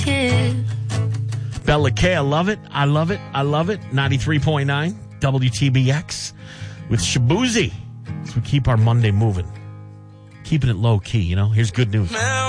Bella K, I love it. I love it. I love it. 93.9 WTBX with Shabuzi. So we keep our Monday moving. Keeping it low key, you know. Here's good news.